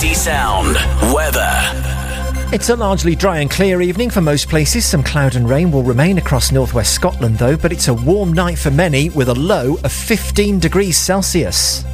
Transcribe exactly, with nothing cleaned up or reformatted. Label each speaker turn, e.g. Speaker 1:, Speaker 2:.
Speaker 1: Easy Sound. Weather.
Speaker 2: It's a largely dry and clear evening for most places. Some cloud and rain will remain across northwest Scotland though, but it's a warm night for many with a low of fifteen degrees Celsius.